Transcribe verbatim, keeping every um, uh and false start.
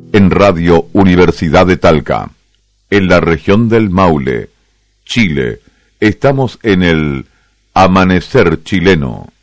En Radio Universidad de Talca, en la región del Maule, Chile, estamos en el Amanecer Chileno.